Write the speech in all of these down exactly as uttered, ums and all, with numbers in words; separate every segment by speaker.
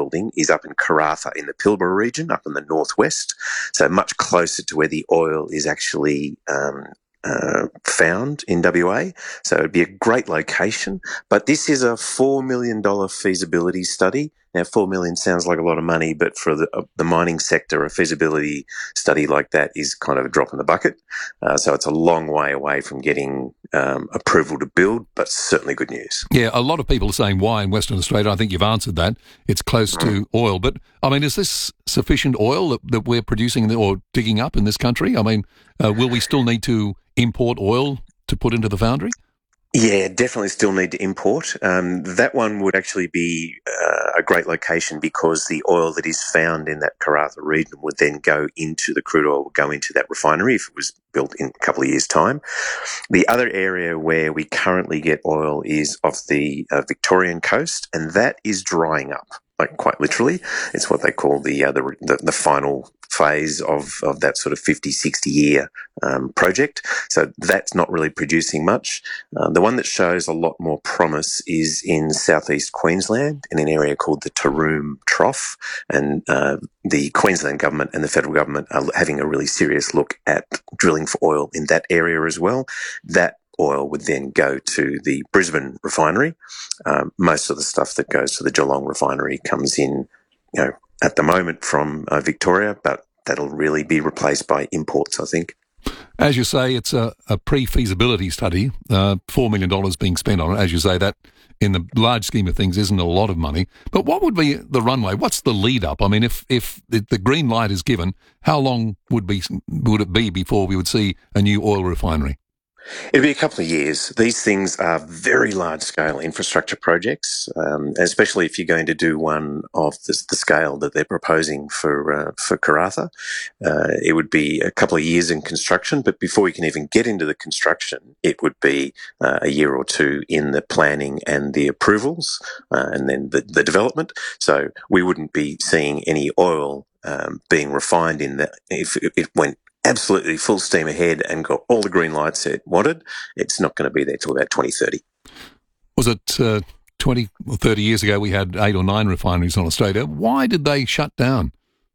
Speaker 1: building is up in Karratha in the Pilbara region, up in the northwest, so much closer to where the oil is actually um, uh, found in W A. So it'd be a great location. But this is a four million dollars feasibility study. Now, four million dollars sounds like a lot of money, but for the, uh, the mining sector, a feasibility study like that is kind of a drop in the bucket. Uh, so it's a long way away from getting um, approval to build, but certainly good news.
Speaker 2: Yeah, a lot of people are saying why in Western Australia. I think you've answered that. It's close mm. to oil. But, I mean, is this sufficient oil that, that we're producing or digging up in this country? I mean, uh, will we still need to import oil to put into the foundry?
Speaker 1: Yeah, definitely still need to import. Um, that one would actually be uh, a great location because the oil that is found in that Karratha region would then go into the crude oil, would go into that refinery if it was built in a couple of years' time. The other area where we currently get oil is off the uh, Victorian coast, and that is drying up. Like quite literally, it's what they call the uh, the, the the final phase of of that sort of fifty, sixty year um, project. So that's not really producing much. Uh, the one that shows a lot more promise is in southeast Queensland in an area called the Taroom Trough, and uh, the Queensland government and the federal government are having a really serious look at drilling for oil in that area as well. That oil would then go to the Brisbane refinery. Um, most of the stuff that goes to the Geelong refinery comes in, you know, at the moment from uh, Victoria, but that'll really be replaced by imports, I think.
Speaker 2: As you say, it's a, a pre-feasibility study, uh, four million dollars being spent on it. As you say, that in the large scheme of things isn't a lot of money. But what would be the runway? What's the lead up? I mean, if, if the, the green light is given, how long would be would it be before we would see a new oil refinery?
Speaker 1: It'll be a couple of years. These things are very large-scale infrastructure projects, um, especially if you're going to do one of the, the scale that they're proposing for uh, for Karratha. Uh, it would be a couple of years in construction, but before you can even get into the construction, it would be uh, a year or two in the planning and the approvals, uh, and then the, the development. So we wouldn't be seeing any oil um, being refined in that if it went absolutely full steam ahead and got all the green lights it wanted. It's not going to be there till about twenty thirty.
Speaker 2: Was it uh, twenty or thirty years ago we had eight or nine refineries on Australia? Why did they shut down?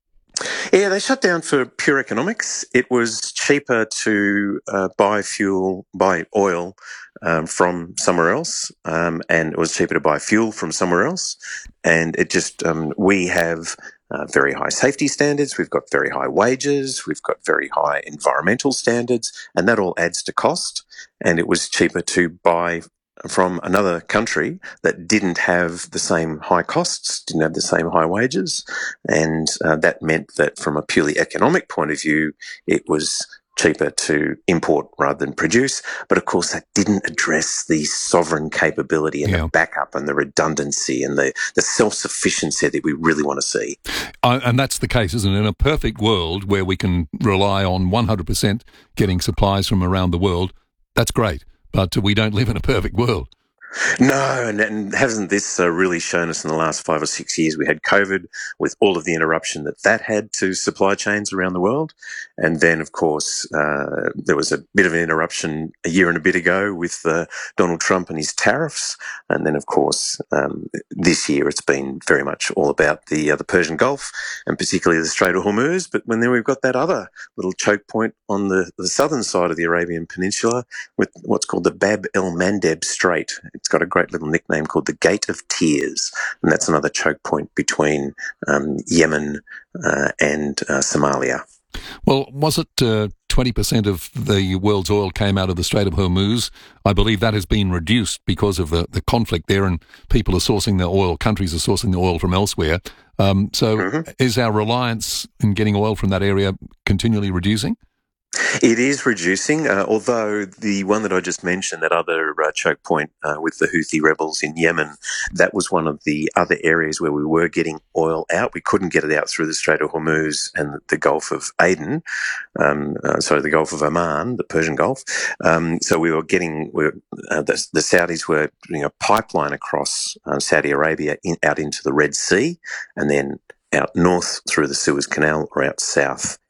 Speaker 1: Yeah, they shut down for pure economics. It was cheaper to uh, buy fuel, buy oil um, from somewhere else, um, and it was cheaper to buy fuel from somewhere else. And it just, um, we have uh, very high safety standards, we've got very high wages, we've got very high environmental standards, and that all adds to cost. And it was cheaper to buy from another country that didn't have the same high costs, didn't have the same high wages, and uh, that meant that from a purely economic point of view, it was cheaper to import rather than produce. But of course, that didn't address the sovereign capability and yeah. the backup and the redundancy and the, the self-sufficiency that we really want to see.
Speaker 2: Uh, and that's the case, isn't it? In a perfect world where we can rely on one hundred percent getting supplies from around the world, that's great. But we don't live in a perfect world.
Speaker 1: No, and, and hasn't this uh, really shown us in the last five or six years? We had COVID with all of the interruption that that had to supply chains around the world. And then, of course, uh, there was a bit of an interruption a year and a bit ago with uh, Donald Trump and his tariffs. And then, of course, um, this year it's been very much all about the, uh, the Persian Gulf and particularly the Strait of Hormuz. But when then we've got that other little choke point on the, the southern side of the Arabian Peninsula with what's called the Bab el-Mandeb Strait. It's got a great little nickname called the Gate of Tears, and that's another choke point between um, Yemen uh, and uh, Somalia.
Speaker 2: Well, was it uh, twenty percent of the world's oil came out of the Strait of Hormuz? I believe that has been reduced because of the, the conflict there, and people are sourcing the oil, countries are sourcing the oil from elsewhere. Um, so mm-hmm. is our reliance in getting oil from that area continually reducing?
Speaker 1: It is reducing, uh, although the one that I just mentioned, that other uh, choke point uh, with the Houthi rebels in Yemen, that was one of the other areas where we were getting oil out. We couldn't get it out through the Strait of Hormuz and the Gulf of Aden, um, uh, sorry, the Gulf of Oman, the Persian Gulf. Um, so we were getting, we were, uh, the, the Saudis were doing a pipeline across uh, Saudi Arabia in, out into the Red Sea and then out north through the Suez Canal or out south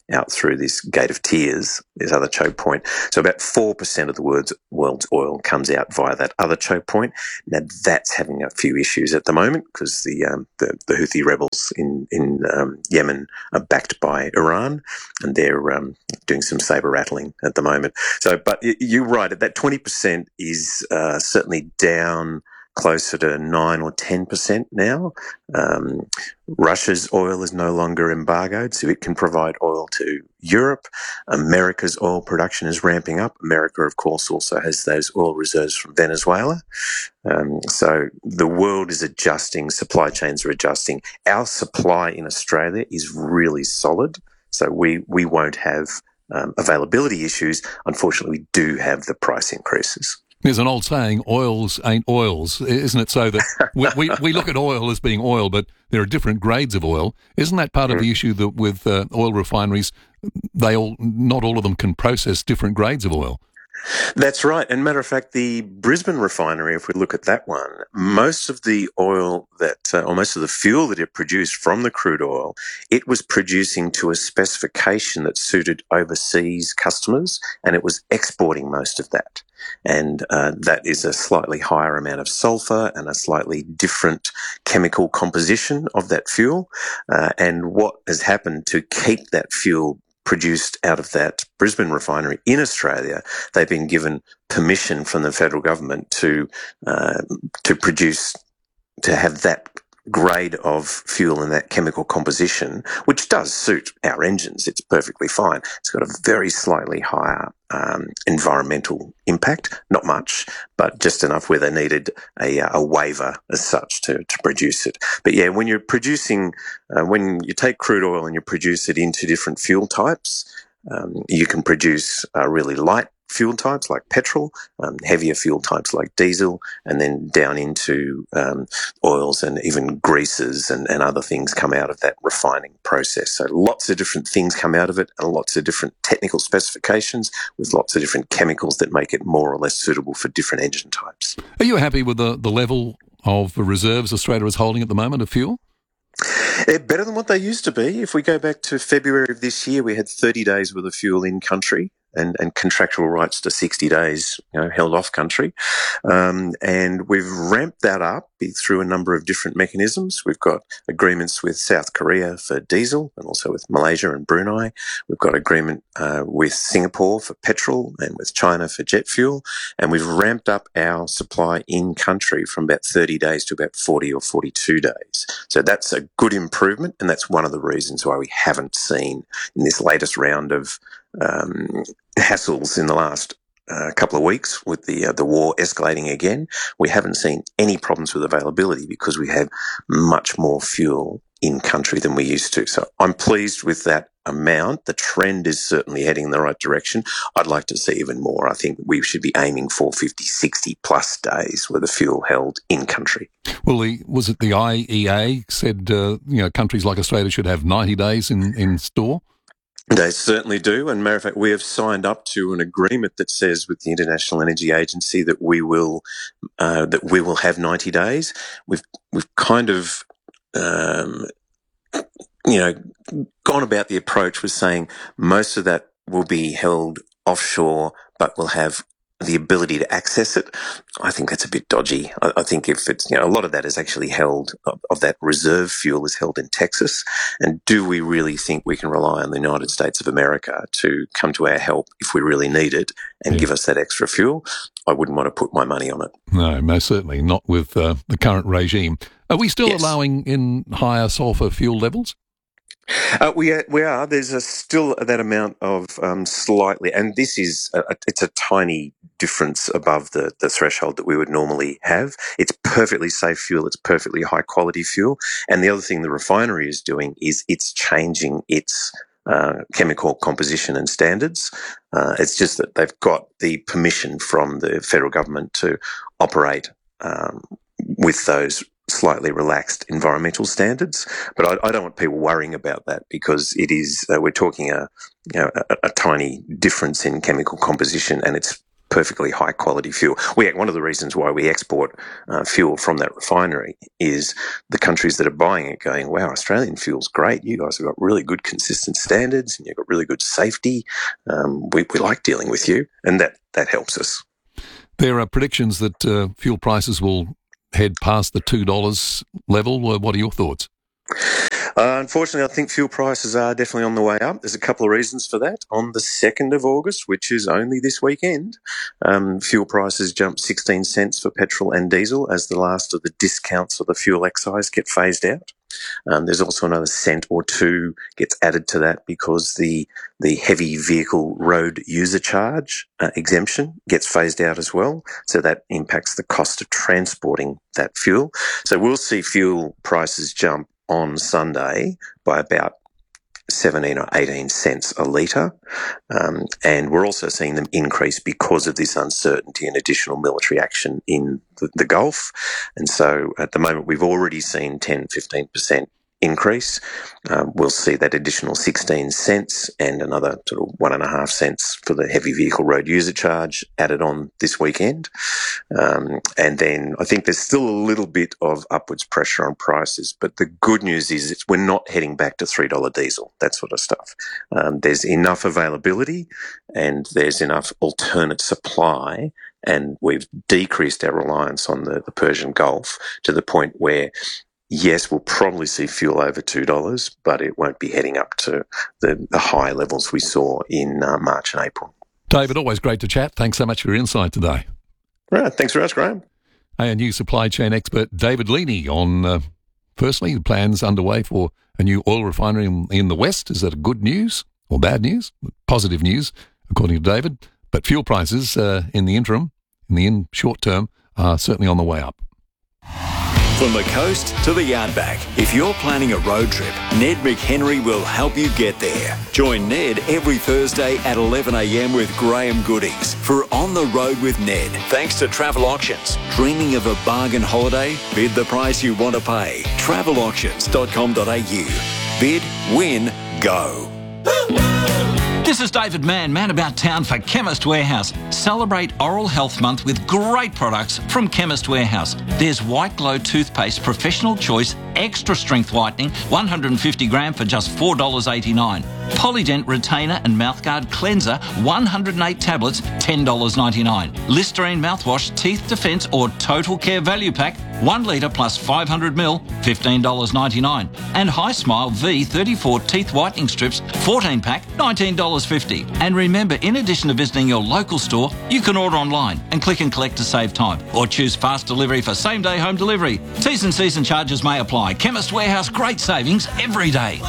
Speaker 1: out through this Gate of Tears, this other choke point. So about four percent of the world's, world's oil comes out via that other choke point. Now that's having a few issues at the moment because the, um, the the Houthi rebels in in um, Yemen are backed by Iran, and they're um, doing some saber rattling at the moment. So, but you're right, that twenty percent is uh, certainly down closer to nine or ten percent now. Um, Russia's oil is no longer embargoed, so it can provide oil to Europe. America's oil production is ramping up. America, of course, also has those oil reserves from Venezuela. Um, so the world is adjusting, supply chains are adjusting. Our supply in Australia is really solid, so we, we won't have um, availability issues. Unfortunately, we do have the price increases.
Speaker 2: There's an old saying, oils ain't oils, isn't it? So that we, we, we look at oil as being oil, but there are different grades of oil. Isn't that part of the issue that with uh, oil refineries, they all, not all of them can process different grades of oil?
Speaker 1: That's right. And matter of fact, the Brisbane refinery, if we look at that one, most of the oil that, uh, or most of the fuel that it produced from the crude oil, it was producing to a specification that suited overseas customers, and it was exporting most of that. And uh, that is a slightly higher amount of sulfur and a slightly different chemical composition of that fuel. Uh, and what has happened to keep that fuel produced out of that Brisbane refinery in Australia, they've been given permission from the federal government to uh, to produce, to have that grade of fuel and that chemical composition, which does suit our engines. It's perfectly fine. It's got a very slightly higher um, environmental impact, not much, but just enough where they needed a, a waiver as such to, to produce it. But yeah, when you're producing, uh, when you take crude oil and you produce it into different fuel types, um, you can produce uh, really light fuel types like petrol, um, heavier fuel types like diesel, and then down into um, oils and even greases and, and other things come out of that refining process. So lots of different things come out of it and lots of different technical specifications with lots of different chemicals that make it more or less suitable for different engine types.
Speaker 2: Are you happy with the, the level of reserves Australia is holding at the moment of fuel?
Speaker 1: They're better than what they used to be. If we go back to February of this year, we had thirty days worth of fuel in country. And, and contractual rights to sixty days, you know, held off country. Um, and we've ramped that up through a number of different mechanisms. We've got agreements with South Korea for diesel and also with Malaysia and Brunei. We've got agreement uh, with Singapore for petrol and with China for jet fuel. And we've ramped up our supply in country from about thirty days to about forty or forty-two days. So that's a good improvement. And that's one of the reasons why we haven't seen in this latest round of um, hassles in the last uh, couple of weeks with the uh, the war escalating again, we haven't seen any problems with availability because we have much more fuel in country than we used to. So I'm pleased with that amount. The trend is certainly heading in the right direction. I'd like to see even more. I think we should be aiming for fifty, sixty plus days with the fuel held in country.
Speaker 2: Well, the, was it the I E A said uh, you know countries like Australia should have ninety days in, in store?
Speaker 1: They certainly do. And matter of fact, we have signed up to an agreement that says with the International Energy Agency that we will uh, that we will have ninety days. We've we've kind of um, you know gone about the approach with saying most of that will be held offshore, but we'll have the ability to access it. I think that's a bit dodgy. I, I think if it's, you know, a lot of that is actually held, of, of that reserve fuel is held in Texas. And do we really think we can rely on the United States of America to come to our help if we really need it and yeah. give us that extra fuel? I wouldn't want to put my money on it.
Speaker 2: No, most certainly not with uh, the current regime. Are we still
Speaker 1: yes.
Speaker 2: allowing in higher sulphur fuel levels?
Speaker 1: Uh, we are, we are. There's a, still that amount of um, slightly, and this is a, it's a tiny difference above the, the threshold that we would normally have. It's perfectly safe fuel. It's perfectly high quality fuel. And the other thing the refinery is doing is it's changing its uh, chemical composition and standards. Uh, it's just that they've got the permission from the federal government to operate um, with those slightly relaxed environmental standards, but I, I don't want people worrying about that because it is uh, we're talking a, you know, a a tiny difference in chemical composition, and it's perfectly high quality fuel. We one of the reasons why we export uh, fuel from that refinery is the countries that are buying it going, wow, Australian fuel's great. You guys have got really good consistent standards and you've got really good safety. Um, we, we like dealing with you, and that, that helps us.
Speaker 2: There are predictions that uh, fuel prices will head past the two dollars level. What are your thoughts?
Speaker 1: Uh, unfortunately, I think fuel prices are definitely on the way up. There's a couple of reasons for that. On the second of August, which is only this weekend, um, fuel prices jumped sixteen cents for petrol and diesel as the last of the discounts of the fuel excise get phased out. Um, there's also another cent or two gets added to that because the the heavy vehicle road user charge uh, exemption gets phased out as well. So that impacts the cost of transporting that fuel. So we'll see fuel prices jump on Sunday by about seventeen or eighteen cents a litre. Um, and we're also seeing them increase because of this uncertainty and additional military action in the, the Gulf. And so at the moment, we've already seen ten, fifteen percent increase. Um, we'll see that additional sixteen cents and another sort of one and a half cents for the heavy vehicle road user charge added on this weekend. Um, and then I think there's still a little bit of upwards pressure on prices, but the good news is it's, we're not heading back to three dollars diesel, that sort of stuff. Um, there's enough availability and there's enough alternate supply, and we've decreased our reliance on the, the Persian Gulf to the point where yes, we'll probably see fuel over two dollars, but it won't be heading up to the, the high levels we saw in uh, March and April.
Speaker 2: David, always great to chat. Thanks so much for your insight today.
Speaker 1: Right, thanks very much, Graham.
Speaker 2: Our new supply chain expert, David Leaney, on, uh, firstly, the plans underway for a new oil refinery in, in the West. Is that good news or bad news? Positive news, according to David. But fuel prices uh, in the interim, in the in short term, are certainly on the way up.
Speaker 3: From the coast to the outback, if you're planning a road trip, Ned McHenry will help you get there. Join Ned every Thursday at eleven a.m. with Graham Goodings for On the Road with Ned. Thanks to Travel Auctions. Dreaming of a bargain holiday? Bid the price you want to pay. travel auctions dot com dot a u. Bid, win, go.
Speaker 4: This is David Mann, man about town for Chemist Warehouse. Celebrate Oral Health Month with great products from Chemist Warehouse. There's White Glow Toothpaste Professional Choice Extra Strength Whitening, one hundred fifty gram for just four dollars eighty-nine. Polydent Retainer and Mouthguard Cleanser, one hundred eight tablets, ten dollars ninety-nine. Listerine Mouthwash Teeth Defence or Total Care Value Pack, one litre plus five hundred milliliters, fifteen dollars ninety-nine. And High Smile V thirty-four Teeth Whitening Strips, fourteen pack, nineteen dollars fifty. And remember, in addition to visiting your local store, you can order online and click and collect to save time. Or choose fast delivery for same-day home delivery. T's and C's and charges may apply. Chemist Warehouse, great savings every day.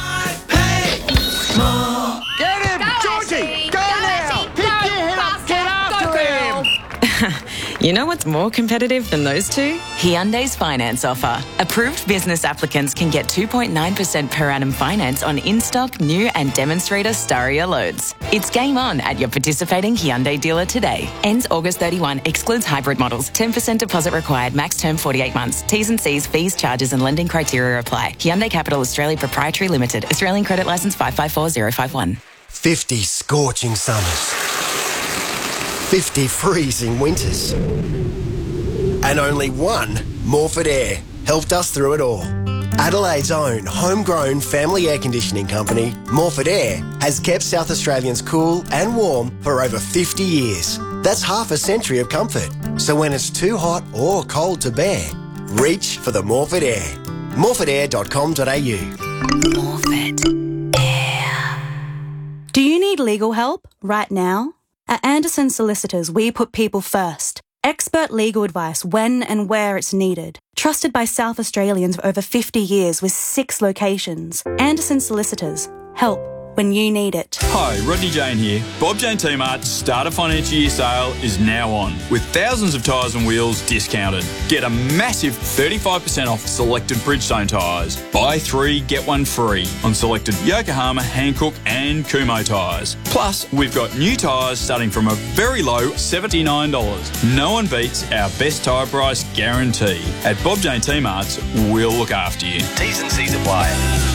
Speaker 5: Get him, go Georgie! Go, go now! Pick your head up, get after him!
Speaker 6: You know what's more competitive than those two? Hyundai's finance offer. Approved business applicants can get two point nine percent per annum finance on in-stock, new and demonstrator Staria loads. It's game on at your participating Hyundai dealer today. Ends August thirty-first, excludes hybrid models. ten percent deposit required, max term forty-eight months. T's and C's, fees, charges and lending criteria apply. Hyundai Capital Australia Proprietary Limited. Australian Credit Licence five five four zero five one.
Speaker 7: fifty scorching summers. fifty freezing winters. And only one Morford Air helped us through it all. Adelaide's own homegrown family air conditioning company, Morford Air, has kept South Australians cool and warm for over fifty years. That's half a century of comfort. So when it's too hot or cold to bear, reach for the Morford Air. morford air dot com dot a u.
Speaker 8: Morford Air. Do you need legal help right now? At Anderson Solicitors, we put people first. Expert legal advice when and where it's needed. Trusted by South Australians for over fifty years with six locations. Anderson Solicitors. Help when you need it.
Speaker 9: Hi, Rodney Jane here. Bob Jane T-Mart's start of financial year sale is now on, with thousands of tyres and wheels discounted. Get a massive thirty-five percent off selected Bridgestone tyres. Buy three, get one free on selected Yokohama, Hankook and Kumho tyres. Plus, we've got new tyres starting from a very low seventy-nine dollars. No one beats our best tyre price guarantee. At Bob Jane T-Mart's, we'll look after you.
Speaker 3: T's and C's apply.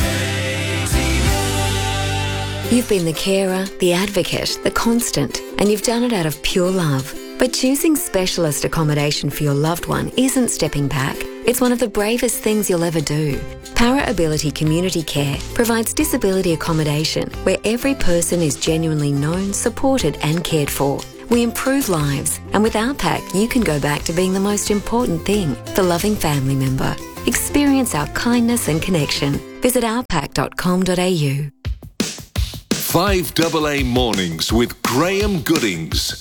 Speaker 10: You've been the carer, the advocate, the constant, and you've done it out of pure love. But choosing specialist accommodation for your loved one isn't stepping back. It's one of the bravest things you'll ever do. Para Ability Community Care provides disability accommodation where every person is genuinely known, supported and cared for. We improve lives, and with our pack, you can go back to being the most important thing, the loving family member. Experience our kindness and connection. Visit our pack dot com dot a u.
Speaker 11: five A A Mornings with Graham Goodings.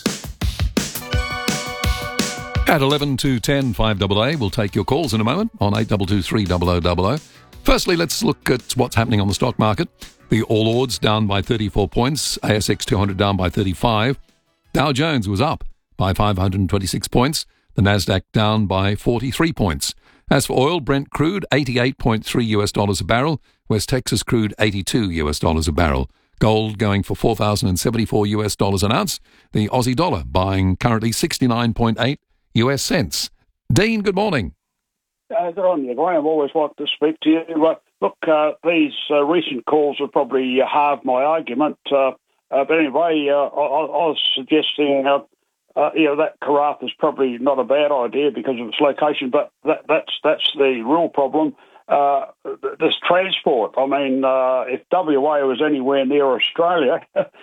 Speaker 2: At eleven to ten, five A A. We'll take your calls in a moment on eight two two three zero zero zero zero. Firstly, let's look at what's happening on the stock market. The All Ords down by thirty-four points, A S X two hundred down by thirty-five. Dow Jones was up by five hundred twenty-six points. The Nasdaq down by forty-three points. As for oil, Brent crude eighty-eight point three US dollars a barrel. West Texas crude eighty-two US dollars a barrel. Gold going for four thousand seventy-four US dollars an ounce. The Aussie dollar buying currently sixty-nine point eight US cents. Dean, good morning.
Speaker 12: Uh, good on you, Graham. Always like to speak to you. Uh, look, uh, these uh, recent calls have probably uh, halved my argument. Uh, uh, but anyway, uh, I, I was suggesting, uh, uh, you know, that Karratha is probably not a bad idea because of its location, but that, that's that's the real problem. Uh, this transport. I mean, uh, if W A was anywhere near Australia,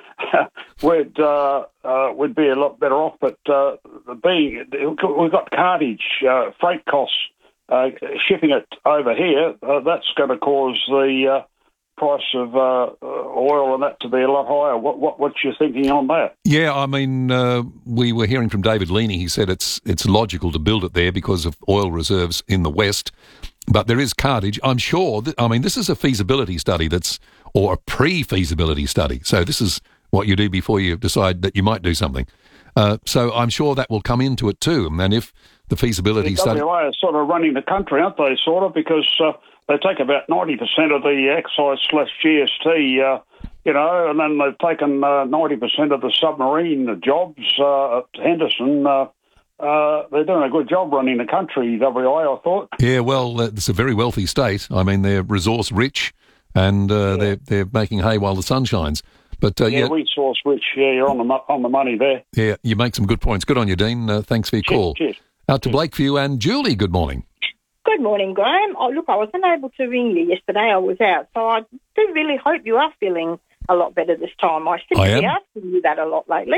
Speaker 12: we'd uh, uh, we'd be a lot better off. But uh, being we've got cartage, uh, freight costs, uh, shipping it over here. Uh, that's going to cause the uh, price of uh, oil and that to be a lot higher. What what what's your thinking on that?
Speaker 2: Yeah, I mean, uh, we were hearing from David Leaney. He said it's it's logical to build it there because of oil reserves in the west. But there is cartage. I'm sure, that, I mean, this is a feasibility study that's, or a pre-feasibility study. So this is what you do before you decide that you might do something. Uh, so I'm sure that will come into it too. And if the feasibility
Speaker 12: the
Speaker 2: study...
Speaker 12: W A are sort of running the country, aren't they, sort of, because uh, they take about ninety percent of the excise slash G S T, uh, you know, and then they've taken uh, ninety percent of the submarine jobs uh, at Henderson. Uh, Uh, they're doing a good job running the country, W A, I thought.
Speaker 2: Yeah, well, uh, it's a very wealthy state. I mean, they're resource rich, and uh, yeah. they're they're making hay while the sun shines. But uh,
Speaker 12: yeah,
Speaker 2: yeah,
Speaker 12: resource rich. Yeah, you're on the mo- on the money there.
Speaker 2: Yeah, you make some good points. Good on you, Dean. Uh, thanks for your
Speaker 12: cheers,
Speaker 2: call.
Speaker 12: Cheers.
Speaker 2: Out to Blakeview and Julie. Good morning.
Speaker 13: Good morning, Graham. Oh, look, I wasn't able to ring you yesterday. I was out, so I do really hope you are feeling a lot better this time. I seem to be asking you that a lot lately.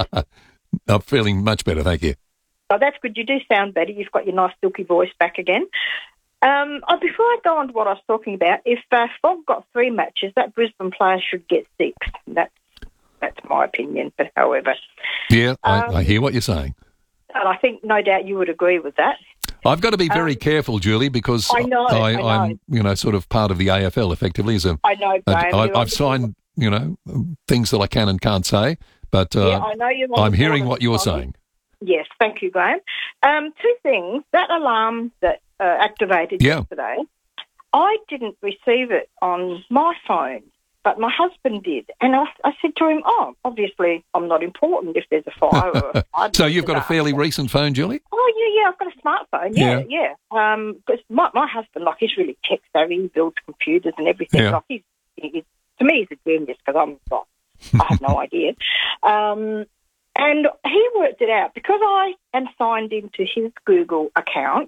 Speaker 2: I'm feeling much better, thank you.
Speaker 13: Oh, that's good. You do sound better. You've got your nice silky voice back again. Um, oh, before I go on to what I was talking about, if uh, Fogg got three matches, that Brisbane player should get six. That's that's my opinion. But however,
Speaker 2: yeah, I,
Speaker 13: um,
Speaker 2: I hear what you're saying,
Speaker 13: and I think no doubt you would agree with that.
Speaker 2: I've got to be very um, careful, Julie, because
Speaker 13: I know,
Speaker 2: I,
Speaker 13: I know.
Speaker 2: I'm you know sort of part of the A F L effectively. As a,
Speaker 13: I know, Graham.
Speaker 2: I, I've signed you know things that I can and can't say, but uh,
Speaker 13: yeah, I know you're
Speaker 2: I'm hearing what you're saying.
Speaker 13: Yes, thank you, Graham. Um, two things. That alarm that uh, activated
Speaker 2: yeah.
Speaker 13: yesterday, I didn't receive it on my phone, but my husband did. And I, I said to him, oh, obviously I'm not important if there's a fire. or a fire
Speaker 2: So you've got a fairly recent phone, Julie?
Speaker 13: Oh, yeah, yeah, I've got a smartphone, yeah, yeah. yeah. Um, because my, my husband, like, he's really tech-savvy. He builds computers and everything.
Speaker 2: Yeah.
Speaker 13: Like, he's, he's, to me, he's a genius because I'm not. I have no idea. Um And he worked it out because I am signed into his Google account.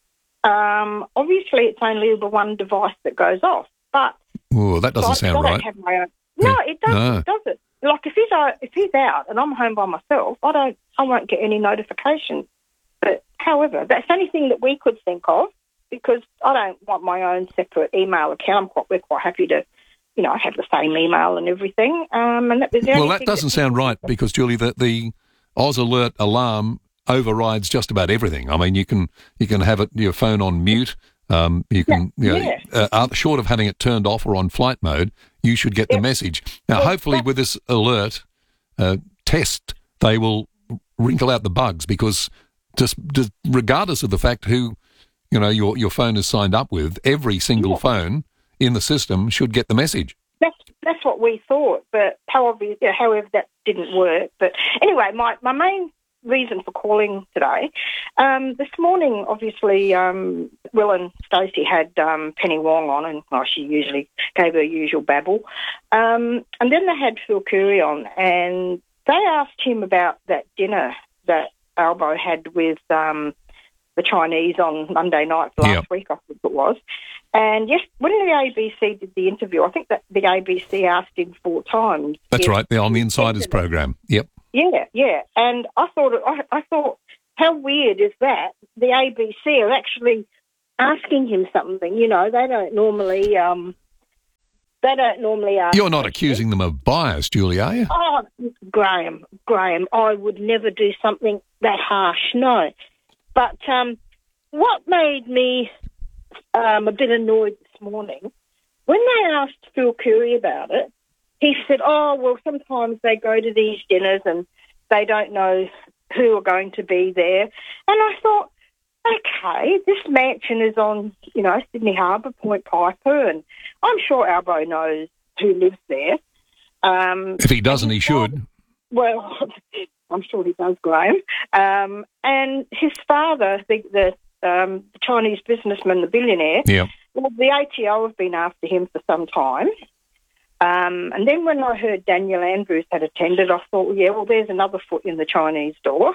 Speaker 13: Um, obviously, it's only the one device that goes off. But
Speaker 2: oh, that doesn't
Speaker 13: so
Speaker 2: sound
Speaker 13: I don't
Speaker 2: right.
Speaker 13: Have my own. No,
Speaker 2: yeah.
Speaker 13: it doesn't.
Speaker 2: No.
Speaker 13: Does it? Like if he's out, if he's out and I'm home by myself, I don't. I won't get any notifications. But however, that's anything that we could think of because I don't want my own separate email account. I'm quite, we're quite happy to. You know, I have the same email and everything. Um, and that was the
Speaker 2: well,
Speaker 13: only
Speaker 2: that
Speaker 13: thing
Speaker 2: doesn't
Speaker 13: that
Speaker 2: sound right because, Julie, the, the Oz Alert alarm overrides just about everything. I mean, you can you can have it your phone on mute. Um, you can,
Speaker 13: yeah,
Speaker 2: you know,
Speaker 13: yeah.
Speaker 2: uh, short of having it turned off or on flight mode, you should get yeah. the message. Now, well, hopefully, with this alert uh, test, they will wrinkle out the bugs because just, just regardless of the fact who you know your your phone is signed up with, every single yeah. phone in the system should get the message.
Speaker 13: That's that's what we thought, but however, however that didn't work. But anyway, my, my main reason for calling today, um, this morning, obviously, um, Will and Stacey had um, Penny Wong on, and well, she usually gave her usual babble. Um, and then they had Phil Curry on, and they asked him about that dinner that Albo had with um, the Chinese on Monday night last
Speaker 2: yep.
Speaker 13: week, I think it was. And yes, when the A B C did the interview, I think that the A B C asked him four times.
Speaker 2: That's right, they're on the Insiders program. Yep.
Speaker 13: Yeah, yeah. And I thought, I, I thought, how weird is that? The A B C are actually asking him something. You know, they don't normally. Um, they don't normally ask.
Speaker 2: You're not accusing them of bias, Julie, are you?
Speaker 13: Oh, Graham, Graham, I would never do something that harsh. No, but um, what made me um, a bit annoyed this morning when they asked Phil Curry about it. He said, "Oh, well, sometimes they go to these dinners and they don't know who are going to be there." And I thought, okay, this mansion is on, you know, Sydney Harbour, Point Piper, and I'm sure Albo knows who lives there. Um,
Speaker 2: if he doesn't, he should.
Speaker 13: Well, I'm sure he does, Graham. Um, and his father, the, the, um, the Chinese businessman, the billionaire,
Speaker 2: yeah.
Speaker 13: well, the A T O have been after him for some time. Um, and then when I heard Daniel Andrews had attended, I thought, well, yeah, well, there's another foot in the Chinese door.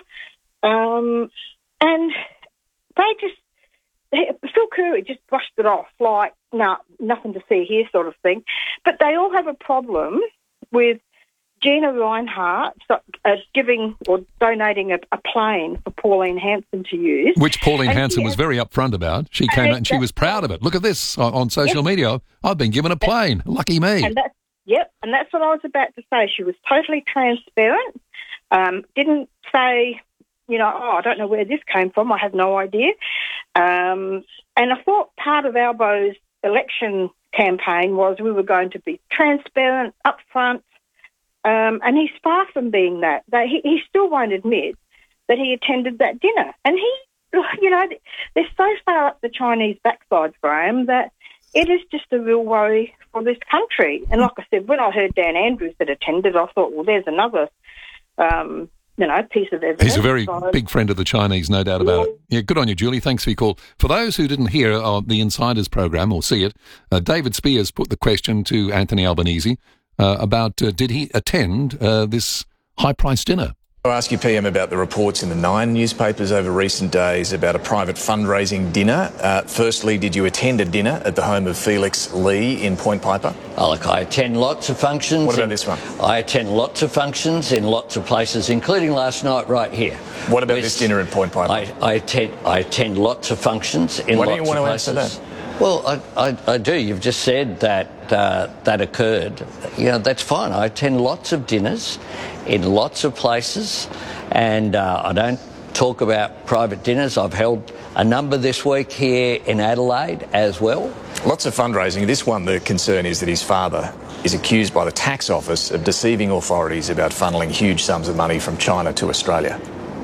Speaker 13: Um, and they just, Phil Curry just brushed it off like, no, nah, nothing to see here sort of thing. But they all have a problem with Gina Rinehart uh, giving or donating a, a plane for Pauline Hanson to use.
Speaker 2: Which Pauline
Speaker 13: and
Speaker 2: Hanson was very upfront about. She came out and she was proud of it. Look at this on, on social yep. media. I've been given a plane. Lucky me.
Speaker 13: And that's, yep, and that's what I was about to say. She was totally transparent, um, didn't say, you know, oh, I don't know where this came from. I have no idea. Um, and I thought part of Albo's election campaign was we were going to be transparent, upfront, Um, and he's far from being that. They, he, he still won't admit that he attended that dinner. And he, you know, they're so far up the Chinese backside, Graham, that it is just a real worry for this country. And like I said, when I heard Dan Andrews had attended, I thought, well, there's another, um, you know, piece of evidence.
Speaker 2: He's a very so, big friend of the Chinese, no doubt about yeah. it. Yeah, good on you, Julie. Thanks for your call. For those who didn't hear uh, the Insiders program or see it, uh, David Spears put the question to Anthony Albanese Uh, about uh, did he attend uh, this high-priced dinner?
Speaker 14: I'll ask you, P M, about the reports in the Nine newspapers over recent days about a private fundraising dinner. Uh, firstly, did you attend a dinner at the home of Felix Lee in Point Piper?
Speaker 15: Oh, look, I attend lots of functions.
Speaker 14: What about this one?
Speaker 15: I attend lots of functions in lots of places, including last night right here.
Speaker 14: What about West, this dinner at Point Piper?
Speaker 15: I, I, attend, I attend lots of functions in
Speaker 14: Why
Speaker 15: lots of places.
Speaker 14: Why do you want to answer that?
Speaker 15: Well, I, I, I do. You've just said that uh, that occurred. You know, that's fine. I attend lots of dinners in lots of places, and uh, I don't talk about private dinners. I've held a number this week here in Adelaide as well.
Speaker 14: Lots of fundraising. This one, the concern is that his father is accused by the tax office of deceiving authorities about funneling huge sums of money from China to Australia.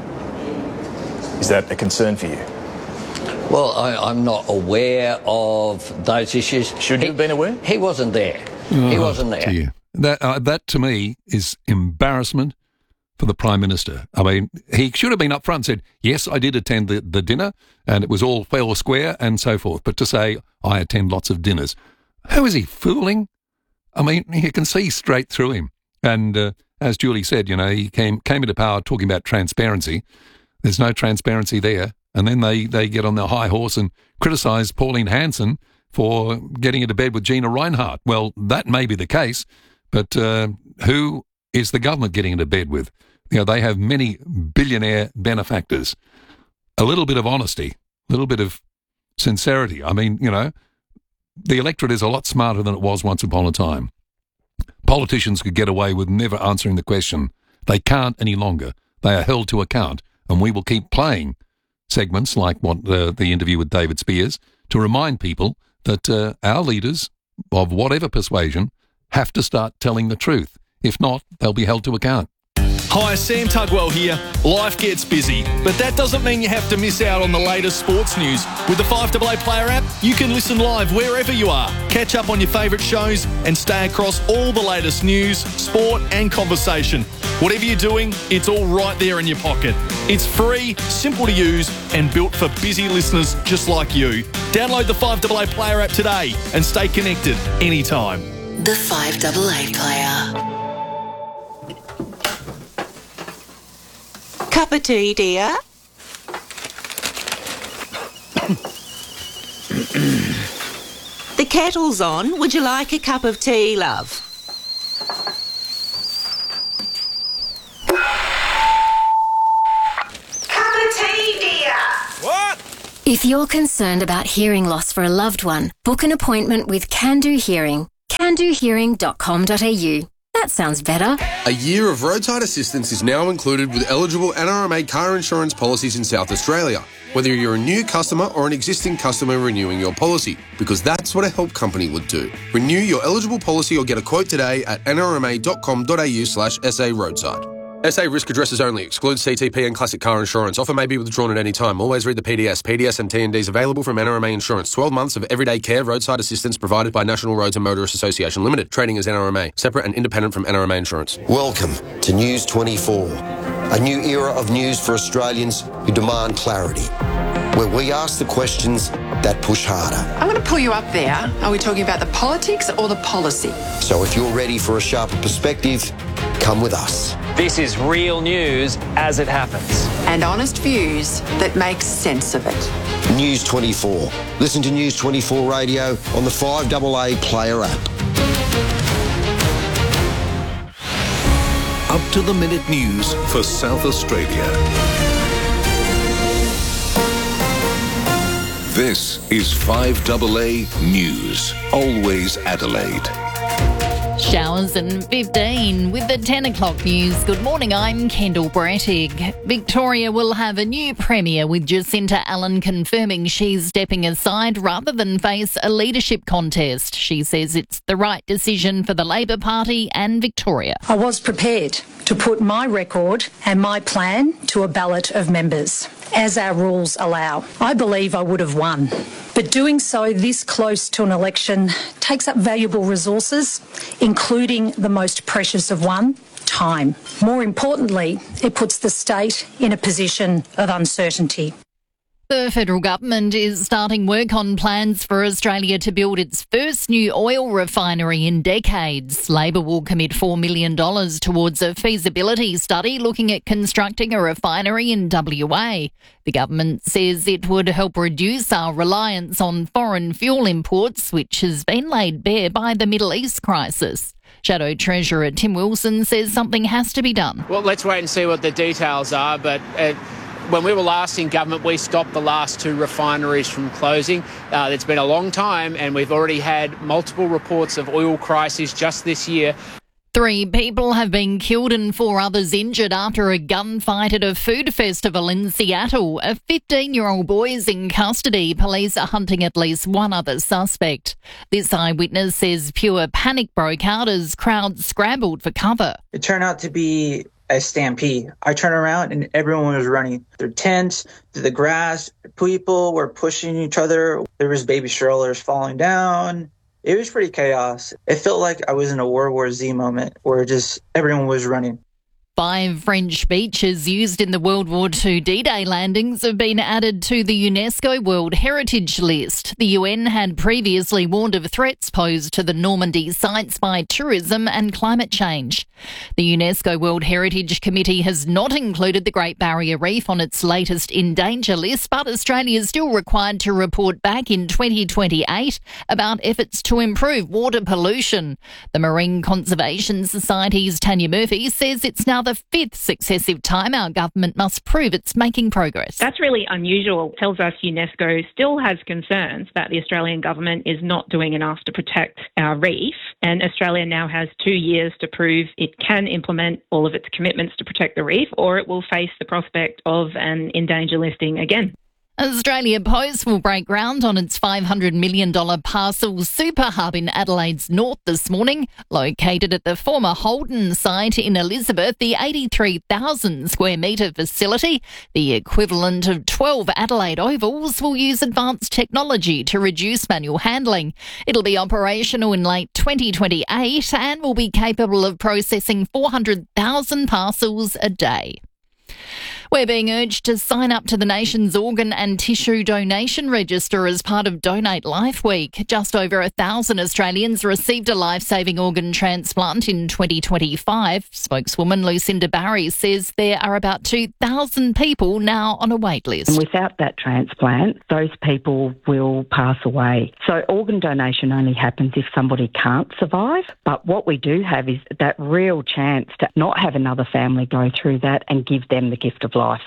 Speaker 14: Is that a concern for you?
Speaker 15: Well, I, I'm not aware of those issues.
Speaker 14: Should you have been aware?
Speaker 15: He wasn't there. Oh, he wasn't there.
Speaker 2: Dear. That, uh, that, to me, is embarrassment for the Prime Minister. I mean, he should have been up front and said, yes, I did attend the, the dinner, and it was all fair or square, and so forth. But to say, I attend lots of dinners. Who is he, fooling? I mean, you can see straight through him. And uh, as Julie said, you know, he came, came into power talking about transparency. There's no transparency there. And then they, they get on their high horse and criticise Pauline Hanson for getting into bed with Gina Rinehart. Well, that may be the case, but uh, who is the government getting into bed with? You know, they have many billionaire benefactors. A little bit of honesty, a little bit of sincerity. I mean, you know, the electorate is a lot smarter than it was once upon a time. Politicians could get away with never answering the question. They can't any longer. They are held to account, and we will keep playing segments like what uh, the interview with David Spears to remind people that uh, our leaders of whatever persuasion have to start telling the truth. If not, they'll be held to account.
Speaker 16: Hi, Sam Tugwell here. Life gets busy, but that doesn't mean you have to miss out on the latest sports news. With the five A A Player app, you can listen live wherever you are, catch up on your favourite shows and stay across all the latest news, sport and conversation. Whatever you're doing, it's all right there in your pocket. It's free, simple to use and built for busy listeners just like you. Download the five A A Player app today and stay connected anytime.
Speaker 17: The five A A Player. Cup of tea, dear? The kettle's on. Would you like a cup of tea, love? Cup of tea, dear.
Speaker 5: What?
Speaker 10: If you're concerned about hearing loss for a loved one, book an appointment with Can Do Hearing. can do hearing dot com dot a u. That sounds better.
Speaker 18: A year of roadside assistance is now included with eligible N R M A car insurance policies in South Australia, whether you're a new customer or an existing customer renewing your policy, because that's what a help company would do. Renew your eligible policy or get a quote today at n r m a dot com dot a u slash s a roadside. S A risk addresses only. Excludes C T P and classic car insurance. Offer may be withdrawn at any time. Always read the P D S. P D S and T and Ds available from N R M A Insurance. twelve months of everyday care roadside assistance provided by National Roads and Motorists Association Limited. Trading as N R M A. Separate and independent from N R M A Insurance.
Speaker 19: Welcome to News twenty-four. A new era of news for Australians who demand clarity. Where we ask the questions that push harder.
Speaker 20: I'm going to pull you up there. Are we talking about the politics or the policy?
Speaker 19: So if you're ready for a sharper perspective, come with us.
Speaker 21: This is real news as it happens.
Speaker 20: And honest views that make sense of it.
Speaker 19: News twenty-four. Listen to News twenty-four Radio on the five A A Player app.
Speaker 11: Up to the minute news for South Australia. This is five A A News. Always Adelaide.
Speaker 22: Showers and fifteen with the ten o'clock news. Good morning, I'm Kendall Brattig. Victoria will have a new Premier with Jacinta Allen confirming she's stepping aside rather than face a leadership contest. She says it's the right decision for the Labor Party and Victoria.
Speaker 23: I was prepared to put my record and my plan to a ballot of members, as our rules allow. I believe I would have won. But doing so this close to an election takes up valuable resources, including the most precious of one, time. More importantly, it puts the state in a position of uncertainty.
Speaker 22: The federal government is starting work on plans for Australia to build its first new oil refinery in decades. Labor will commit four million dollars towards a feasibility study looking at constructing a refinery in W A. The government says it would help reduce our reliance on foreign fuel imports, which has been laid bare by the Middle East crisis. Shadow Treasurer Tim Wilson says something has to be done.
Speaker 24: Well, let's wait and see what the details are, but Uh When we were last in government, we stopped the last two refineries from closing. Uh, it's been a long time, and we've already had multiple reports of oil crises just this year.
Speaker 22: Three people have been killed and four others injured after a gunfight at a food festival in Seattle. A fifteen-year-old boy is in custody. Police are hunting at least one other suspect. This eyewitness says pure panic broke out as crowds scrambled for cover.
Speaker 25: It turned out to be a stampede. I turned around and everyone was running through tents, through the grass. People were pushing each other. There was baby strollers falling down. It was pretty chaos. It felt like I was in a World War Z moment where just everyone was running.
Speaker 22: Five French beaches used in the World War Two D-Day landings have been added to the UNESCO World Heritage List. The U N had previously warned of threats posed to the Normandy sites by tourism and climate change. The UNESCO World Heritage Committee has not included the Great Barrier Reef on its latest in danger list, but Australia is still required to report back in twenty twenty-eight about efforts to improve water pollution. The Marine Conservation Society's Tanya Murphy says it's now the fifth successive time our government must prove it's making progress.
Speaker 26: That's really unusual. It tells us UNESCO still has concerns that the Australian government is not doing enough to protect our reef, and Australia now has two years to prove it can implement all of its commitments to protect the reef, or it will face the prospect of an in danger listing again.
Speaker 22: Australia Post will break ground on its five hundred million dollars parcel super hub in Adelaide's north this morning. Located at the former Holden site in Elizabeth, the eighty-three thousand square metre facility, the equivalent of twelve Adelaide Ovals, will use advanced technology to reduce manual handling. It'll be operational in late twenty twenty-eight and will be capable of processing four hundred thousand parcels a day. We're being urged to sign up to the nation's organ and tissue donation register as part of Donate Life Week. Just over a thousand Australians received a life-saving organ transplant in twenty twenty-five. Spokeswoman Lucinda Barry says there are about two thousand people now on a wait list.
Speaker 1: And without that transplant, those people will pass away. So organ donation only happens if somebody can't survive. But what we do have is that real chance to not have another family go through that and give them the gift of life.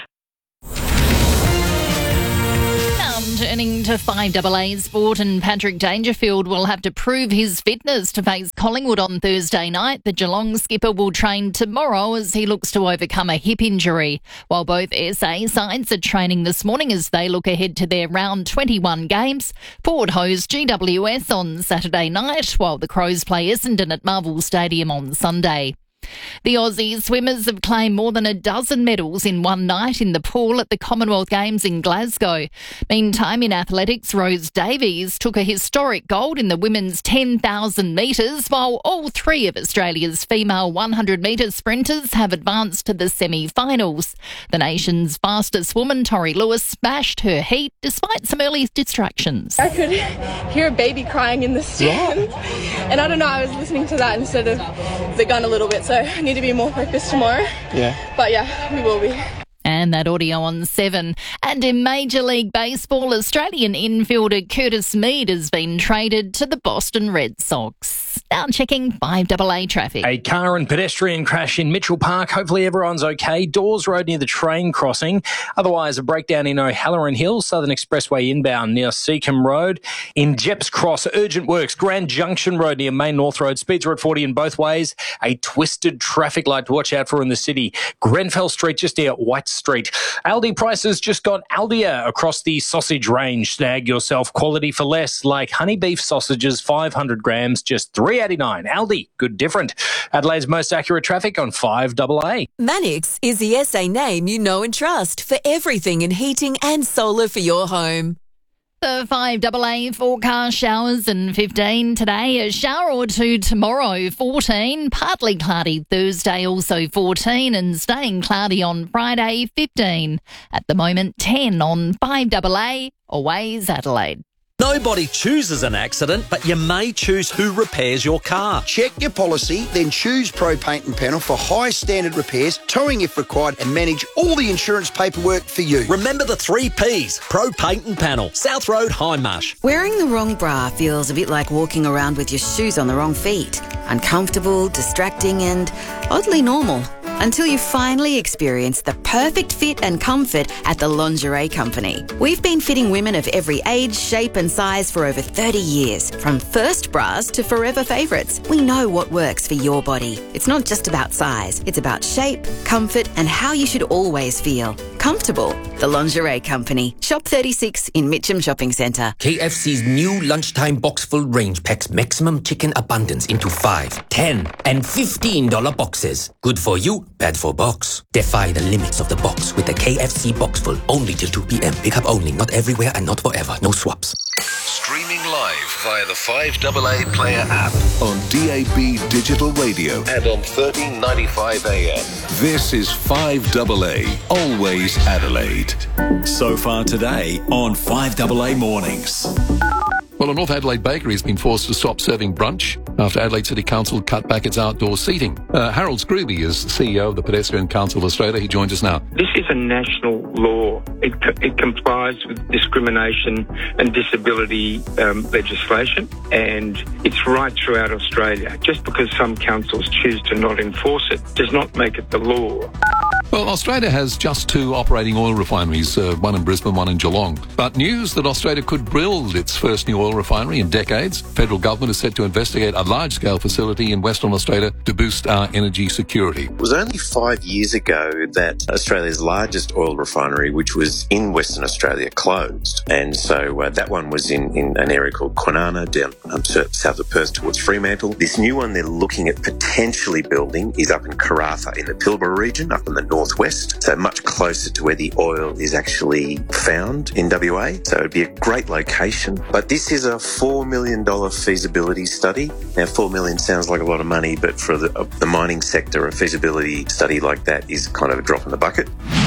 Speaker 22: Now turning to five A A sport, and Patrick Dangerfield will have to prove his fitness to face Collingwood on Thursday night. The Geelong skipper will train tomorrow as he looks to overcome a hip injury, while both S A sides are training this morning as they look ahead to their round twenty-one games. Port host G W S on Saturday night, while the Crows play Essendon at Marvel Stadium on Sunday. The Aussie swimmers have claimed more than a dozen medals in one night in the pool at the Commonwealth Games in Glasgow. Meantime, in athletics, Rose Davies took a historic gold in the women's ten thousand metres, while all three of Australia's female one hundred metre sprinters have advanced to the semi-finals. The nation's fastest woman, Tori Lewis, smashed her heat despite some early distractions.
Speaker 4: I could hear a baby crying in the stands, and I don't know, I was listening to that instead of the gun a little bit, so I need to be more focused tomorrow. Yeah. But yeah, we will be.
Speaker 22: And that audio on seven. And in Major League Baseball, Australian infielder Curtis Mead has been traded to the Boston Red Sox. Now checking five A A traffic.
Speaker 21: A car and pedestrian crash in Mitchell Park. Hopefully everyone's okay. Dawes Road near the train crossing. Otherwise, a breakdown in O'Halloran Hill, Southern Expressway inbound near Seacombe Road. In Jeps Cross, urgent works. Grand Junction Road near Main North Road. Speeds are at forty in both ways. A twisted traffic light to watch out for in the city. Grenfell Street just near White Street. Aldi prices just got Aldia across the sausage range. Snag yourself quality for less, like honey beef sausages, five hundred grams, just three eighty-nine. Aldi, good different. Adelaide's most accurate traffic on five A A.
Speaker 6: Manix is the S A name you know and trust for everything in heating and solar for your home.
Speaker 22: The five A A forecast: showers and fifteen today, a shower or two tomorrow, fourteen, partly cloudy Thursday, also fourteen, and staying cloudy on Friday, fifteen. At the moment, ten on five A A, Always Adelaide.
Speaker 7: Nobody chooses an accident, but you may choose who repairs your car.
Speaker 8: Check your policy, then choose Pro Paint and Panel for high standard repairs, towing if required, and manage all the insurance paperwork for you.
Speaker 7: Remember the three Ps, Pro Paint and Panel, South Road, Hindmarsh.
Speaker 9: Wearing the wrong bra feels a bit like walking around with your shoes on the wrong feet. Uncomfortable, distracting, and oddly normal. Until you finally experience the perfect fit and comfort at the Lingerie Company. We've been fitting women of every age, shape and size for over thirty years. From first bras to forever favourites, we know what works for your body. It's not just about size, it's about shape, comfort and how you should always feel. Comfortable. The Lingerie Company. Shop thirty-six in Mitcham Shopping Centre.
Speaker 27: K F C's new lunchtime box full range packs maximum chicken abundance into five, ten and fifteen dollar boxes. Good for you, bad for box. Defy the limits of the box with the K F C box full. Only till two p.m. Pick up only, not everywhere and not forever. No swaps.
Speaker 11: Streaming live via the five A A Player app on D A B Digital Radio and on thirteen ninety-five A M. This is five A A, Always Adelaide.
Speaker 3: So far today on five A A Mornings.
Speaker 2: Well, a North Adelaide bakery has been forced to stop serving brunch after Adelaide City Council cut back its outdoor seating. Uh, Harold Scrooby is C E O of the Pedestrian Council of Australia. He joins us now.
Speaker 28: This is a national law. It, it complies with discrimination and disability um, legislation, and it's right throughout Australia. Just because some councils choose to not enforce it does not make it the law.
Speaker 2: Well, Australia has just two operating oil refineries, uh, one in Brisbane, one in Geelong. But news that Australia could build its first new oil refinery in decades. Federal government is set to investigate a large-scale facility in Western Australia to boost our energy security.
Speaker 29: It was only five years ago that Australia's largest oil refinery, which was in Western Australia, closed. And so uh, that one was in, in an area called Kwinana, down um, south of Perth towards Fremantle. This new one they're looking at potentially building is up in Karratha in the Pilbara region, up in the northwest, so much closer to where the oil is actually found in W A. So it'd be a great location. But this is a four million dollars feasibility study. Now, four million dollars sounds like a lot of money, but for the, uh, the mining sector, a feasibility study like that is kind of a drop in the bucket.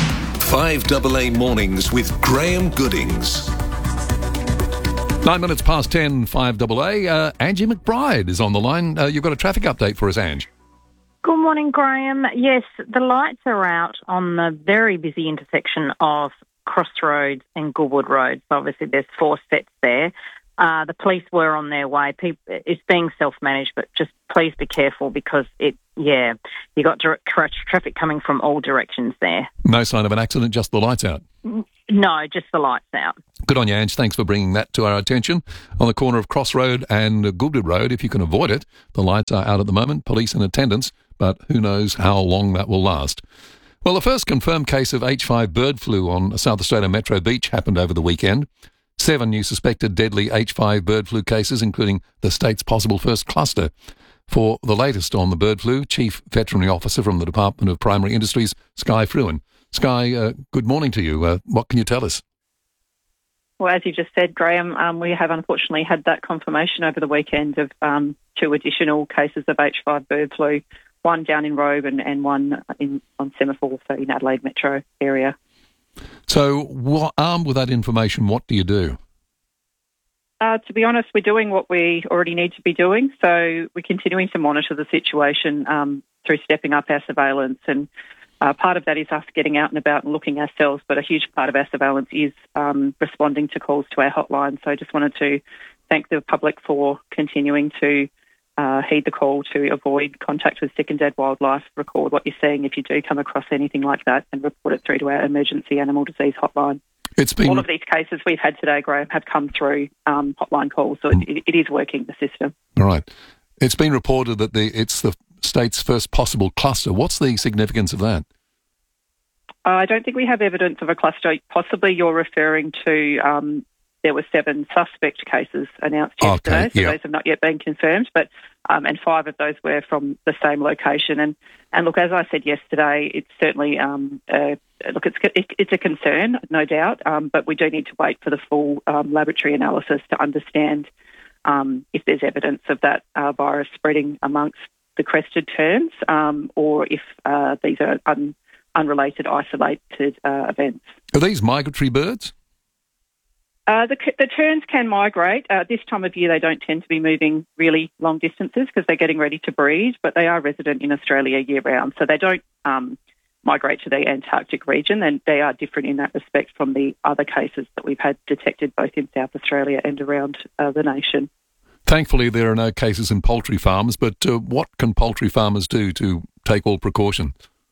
Speaker 11: five A A Mornings with Graham Goodings.
Speaker 2: Nine minutes past ten, five A A. Uh, Angie McBride is on the line. Uh, you've got a traffic update for us, Ange.
Speaker 5: Good morning, Graham. Yes, the lights are out on the very busy intersection of Crossroads and Goodwood Road. So obviously there's four sets there. Uh, the police were on their way. People, it's being self-managed, but just please be careful because it, yeah, you got direct tra- traffic coming from all directions there.
Speaker 2: No sign of an accident, just the lights out.
Speaker 5: No, just the lights out.
Speaker 2: Good on you, Ange. Thanks for bringing that to our attention. On the corner of Crossroad and Goodwood Road, if you can avoid it, the lights are out at the moment, police in attendance, but who knows how long that will last. Well, the first confirmed case of H five bird flu on South Australia Metro Beach happened over the weekend. Seven new suspected deadly H five bird flu cases, including the state's possible first cluster. For the latest on the bird flu, Chief Veterinary Officer from the Department of Primary Industries, Sky Fruin. Sky, uh, good morning to you. Uh, what can you tell us?
Speaker 10: Well, as you just said, Graham, um, we have unfortunately had that confirmation over the weekend of um, two additional cases of H five bird flu, one down in Robe and, and one in, on Semaphore, so in Adelaide Metro area.
Speaker 2: So, what, armed with that information, what do you do?
Speaker 10: Uh, to be honest, we're doing what we already need to be doing. So we're continuing to monitor the situation um, through stepping up our surveillance. And uh, part of that is us getting out and about and looking ourselves, but a huge part of our surveillance is um, responding to calls to our hotline. So I just wanted to thank the public for continuing to Uh, heed the call to avoid contact with sick and dead wildlife, record what you're seeing if you do come across anything like that, and report it through to our emergency animal disease hotline.
Speaker 2: It's been...
Speaker 10: All of these cases we've had today, Graham, have come through um, hotline calls, so it, it is working, the system.
Speaker 2: All right. It's been reported that the it's the state's first possible cluster. What's the significance of that?
Speaker 10: Uh, I don't think we have evidence of a cluster. Possibly you're referring to... Um, There were seven suspect cases announced yesterday,
Speaker 2: okay,
Speaker 10: so
Speaker 2: yep.
Speaker 10: those have not yet been confirmed, but um, and five of those were from the same location. And, and look, as I said yesterday, it's certainly um, uh, look, it's it's a concern, no doubt, um, but we do need to wait for the full um, laboratory analysis to understand um, if there's evidence of that uh, virus spreading amongst the crested terns, um, or if uh, these are un- unrelated, isolated uh, events.
Speaker 2: Are these migratory birds?
Speaker 10: Uh, the, the terns can migrate. Uh, this time of year, they don't tend to be moving really long distances because they're getting ready to breed, but they are resident in Australia year-round, so they don't um, migrate to the Antarctic region, and they are different in that respect from the other cases that we've had detected both in South Australia and around uh, the nation.
Speaker 2: Thankfully, there are no cases in poultry farms, but uh, what can poultry farmers do to take all precautions?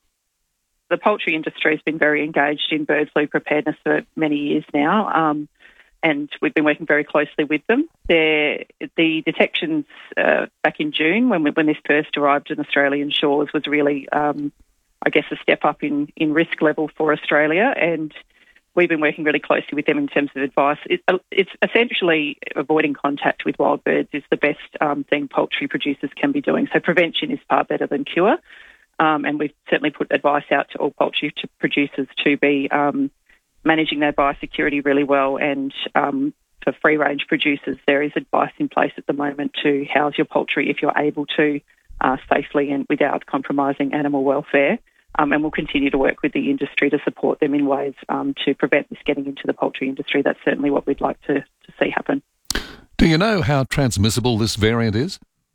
Speaker 10: The poultry industry has been very engaged in bird flu preparedness for many years now. Um, And we've been working very closely with them. They're, the detections uh, back in June, when we, when this first arrived in Australian shores, was really, um, I guess, a step up in, in risk level for Australia. And we've been working really closely with them in terms of advice. It, it's essentially avoiding contact with wild birds is the best um, thing poultry producers can be doing. So prevention is far better than cure. Um, and we've certainly put advice out to all poultry to producers to be Um, managing their biosecurity really well, and um, for free-range producers, there is advice in place at the moment to house your poultry if you're able to uh, safely and without compromising animal welfare. Um, and we'll continue to work with the industry to support them in ways um, to prevent this getting into the poultry industry. That's certainly what we'd like to, to see happen.
Speaker 2: Do you know how transmissible this variant is?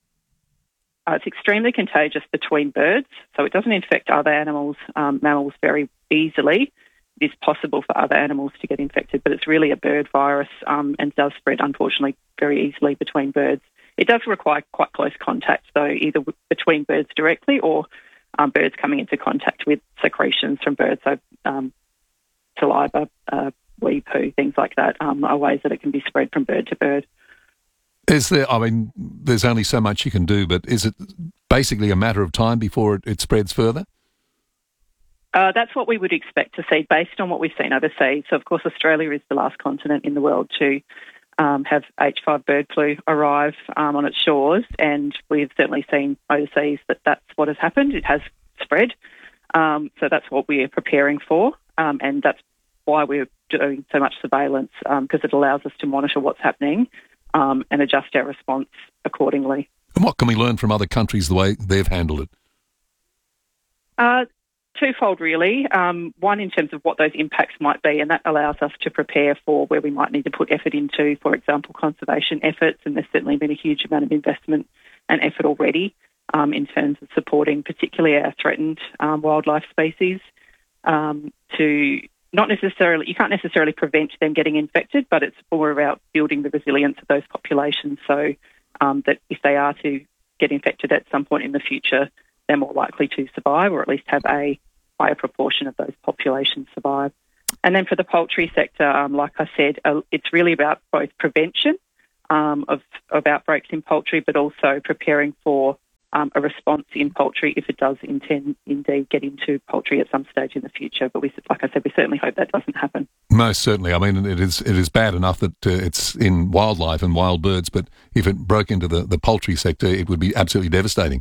Speaker 10: Uh, it's extremely contagious between birds, so it doesn't infect other animals, um, mammals very easily. It is possible for other animals to get infected, but it's really a bird virus um, and does spread, unfortunately, very easily between birds. It does require quite close contact, though, either w- between birds directly or um, birds coming into contact with secretions from birds, so um, saliva, uh, wee poo, things like that, um, are ways that it can be spread from bird to bird.
Speaker 2: Is there, I mean, there's only so much you can do, but is it basically a matter of time before it, it spreads further?
Speaker 10: Uh, that's what we would expect to see based on what we've seen overseas. So, of course, Australia is the last continent in the world to um, have H five bird flu arrive um, on its shores, and we've certainly seen overseas that that's what has happened. It has spread. Um, so that's what we're preparing for, um, and that's why we're doing so much surveillance, because um, it allows us to monitor what's happening um, and adjust our response accordingly.
Speaker 2: And what can we learn from other countries, the way they've handled it?
Speaker 10: Uh, twofold, really. Um, one, in terms of what those impacts might be, and that allows us to prepare for where we might need to put effort into, for example, conservation efforts, and there's certainly been a huge amount of investment and effort already um, in terms of supporting particularly our threatened um, wildlife species um, to not necessarily, you can't necessarily prevent them getting infected, but it's more about building the resilience of those populations so um, that if they are to get infected at some point in the future, they're more likely to survive, or at least have a higher proportion of those populations survive. And then for the poultry sector, um, like I said, uh, it's really about both prevention um, of, of outbreaks in poultry, but also preparing for um, a response in poultry if it does intend indeed get into poultry at some stage in the future. But we, like I said, we certainly hope that doesn't happen.
Speaker 2: Most certainly. I mean, it is it is bad enough that uh, it's in wildlife and wild birds, but if it broke into the, the poultry sector, it would be absolutely devastating.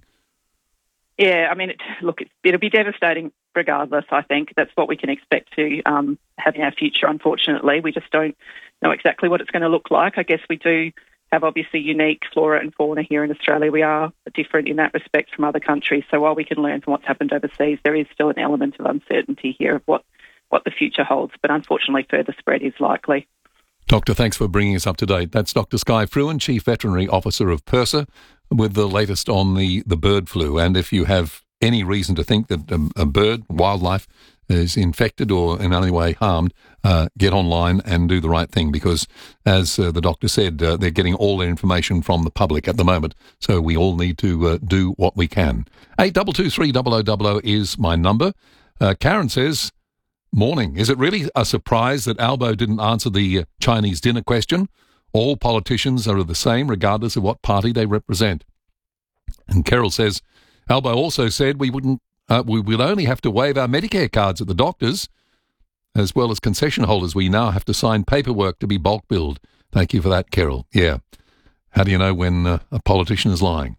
Speaker 10: Yeah, I mean, it, look, it, it'll be devastating regardless, I think. That's what we can expect to um, have in our future, unfortunately. We just don't know exactly what it's going to look like. I guess we do have obviously unique flora and fauna here in Australia. We are different in that respect from other countries. So while we can learn from what's happened overseas, there is still an element of uncertainty here of what, what the future holds. But unfortunately, further spread is likely.
Speaker 2: Doctor, thanks for bringing us up to date. That's Doctor Skye Fruin, Chief Veterinary Officer of PIRSA, with the latest on the, the bird flu. And if you have any reason to think that a, a bird, wildlife, is infected or in any way harmed, uh, get online and do the right thing, because, as uh, the doctor said, uh, they're getting all their information from the public at the moment, so we all need to uh, do what we can. eight two two three double oh double oh is my number. Uh, Karen says, morning. Is it really a surprise that Albo didn't answer the uh, Chinese dinner question? All politicians are the same, regardless of what party they represent. And Carol says, Albo also said we wouldn't, uh, we will only have to waive our Medicare cards at the doctors, as well as concession holders. We now have to sign paperwork to be bulk billed. Thank you for that, Carol. Yeah. How do you know when uh, a politician is lying?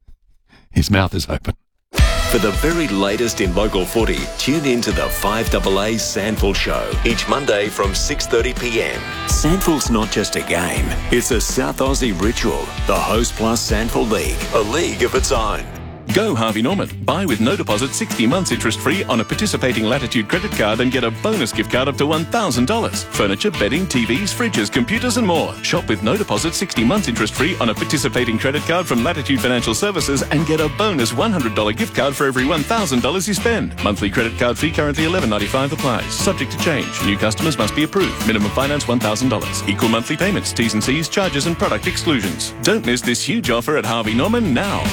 Speaker 2: His mouth is open.
Speaker 3: For the very latest in local footy, tune in to the five A A Sandful Show each Monday from six thirty p m. Sandful's not just a game, it's a South Aussie ritual. The Host Plus Sandful League, a league of its own.
Speaker 12: Go Harvey Norman. Buy with no deposit sixty months interest-free on a participating Latitude credit card and get a bonus gift card up to one thousand dollars. Furniture, bedding, T Vs, fridges, computers and more. Shop with no deposit sixty months interest-free on a participating credit card from Latitude Financial Services and get a bonus one hundred dollars gift card for every one thousand dollars you spend. Monthly credit card fee currently eleven ninety-five applies. Subject to change. New customers must be approved. Minimum finance one thousand dollars. Equal monthly payments. T's and C's, charges and product exclusions. Don't miss this huge offer at Harvey Norman now.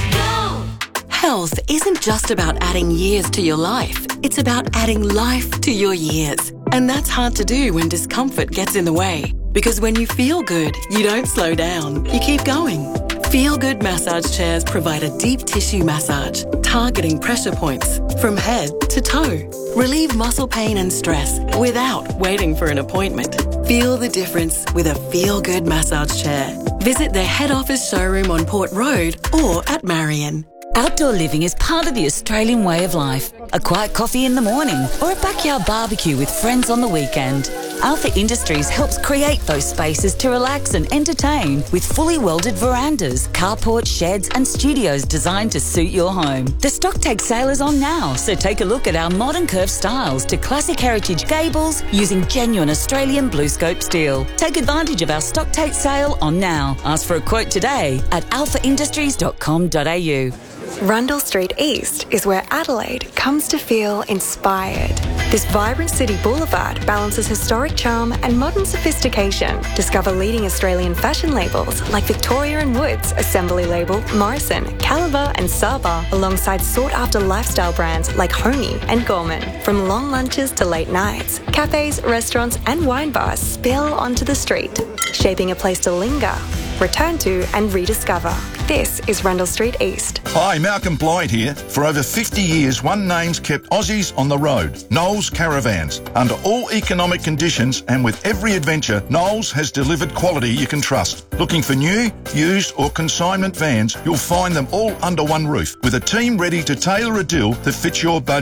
Speaker 13: Health isn't just about adding years to your life. It's about adding life to your years. And that's hard to do when discomfort gets in the way. Because when you feel good, you don't slow down. You keep going. Feel Good massage chairs provide a deep tissue massage, targeting pressure points from head to toe. Relieve muscle pain and stress without waiting for an appointment. Feel the difference with a Feel Good massage chair. Visit their head office showroom on Port Road or at Marion.
Speaker 14: Outdoor living is part of the Australian way of life. A quiet coffee in the morning or a backyard barbecue with friends on the weekend. Alpha Industries helps create those spaces to relax and entertain with fully welded verandas, carports, sheds and studios designed to suit your home. The stock take sale is on now, so take a look at our modern curved styles to classic heritage gables using genuine Australian BlueScope steel. Take advantage of our stock take sale on now. Ask for a quote today at alpha industries dot com dot a u.
Speaker 15: Rundle Street East is where Adelaide comes to feel inspired. This vibrant city boulevard balances historic charm and modern sophistication. Discover leading Australian fashion labels like Victoria and Woods, Assembly Label, Morrison, Caliber and Saba, alongside sought-after lifestyle brands like Homey and Gorman. From long lunches to late nights, cafes, restaurants and wine bars spill onto the street, shaping a place to linger, return to and rediscover. This is Rundle Street East.
Speaker 16: Hi, Malcolm Blyde here. For over fifty years, one name's kept Aussies on the road. Knowles Caravans. Under all economic conditions and with every adventure, Knowles has delivered quality you can trust. Looking for new, used or consignment vans, you'll find them all under one roof with a team ready to tailor a deal that fits your budget.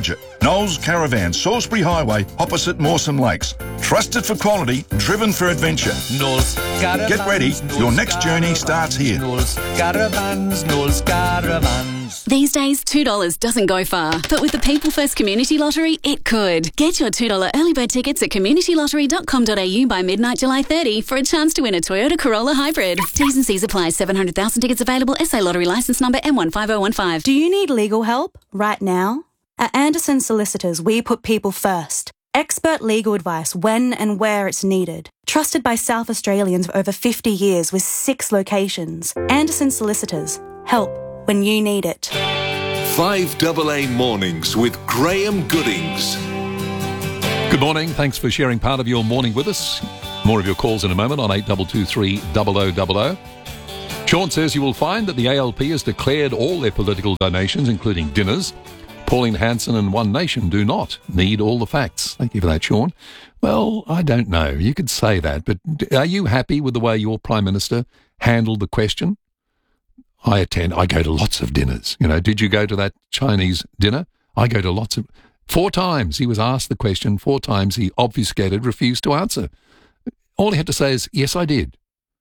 Speaker 16: Knowles Caravan, Salisbury Highway, opposite Mawson Lakes. Trusted for quality, driven for adventure.
Speaker 1: Knowles Caravans.
Speaker 16: Get ready, your next journey starts here.
Speaker 1: Knowles Caravans, Knowles Caravans.
Speaker 17: These days, two dollars doesn't go far, but with the People First Community Lottery, it could. Get your two dollars early bird tickets at community lottery dot com dot a u by midnight July thirtieth for a chance to win a Toyota Corolla Hybrid. T's and C's apply. seven hundred thousand tickets available. S A Lottery licence number M one five zero one five.
Speaker 18: Do you need legal help right now? At Anderson Solicitors, we put people first. Expert legal advice when and where it's needed. Trusted by South Australians for over fifty years with six locations. Anderson Solicitors. Help when you need it.
Speaker 11: five double A Mornings with Graham Goodings.
Speaker 2: Good morning. Thanks for sharing part of your morning with us. More of your calls in a moment on eight two two three zero zero zero zero. Sean says you will find that the A L P has declared all their political donations, including dinners. Pauline Hanson and One Nation do not need all the facts. Thank you for that, Sean. Well, I don't know. You could say that, but are you happy with the way your Prime Minister handled the question? I attend, I go to lots of dinners. You know, did you go to that Chinese dinner? I go to lots of, four times he was asked the question, four times he obfuscated, refused to answer. All he had to say is, yes, I did.